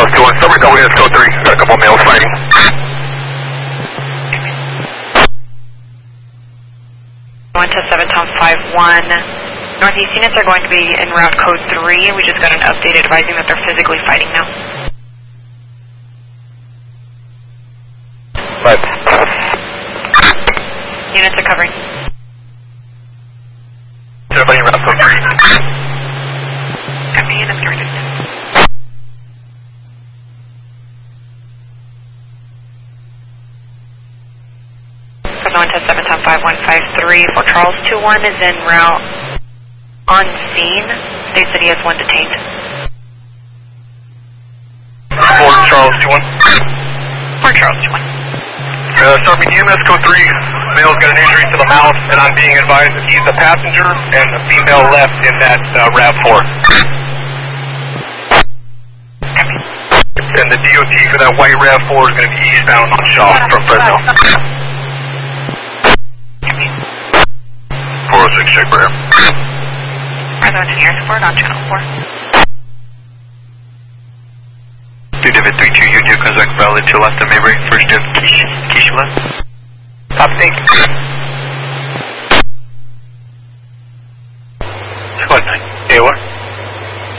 Charles 2-1. Summary Tower is code 3. Got a couple males fighting. One to 7 Tom 5-1. Northeast units are going to be en route code 3. We just got an update advising that they're physically fighting now. Right. Units are covering. Everybody around code 3. Copy, units directed. Code 1 to 7 Tom 5153 for Charles 2-1 is en route on scene. States that he has 1 detained. 4 Charles 2-1. For Charles 2-1. Sergeant EMS code 3. Male's got an injury to the mouth, and I'm being advised that he's a passenger and the female left in that RAV4. And the DOT for that white RAV4 is going to be eastbound on Shaw from Fresno. 406, check for him. Fresno engineer support on channel 4. David 32, Union Kazakh Valley to left of Maybury, first of Quiche left. Top, thank you.